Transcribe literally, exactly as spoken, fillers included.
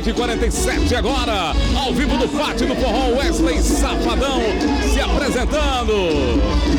meia-noite e quarenta e sete agora. Ao vivo do Pátio do Forró, Wesley Safadão se apresentando.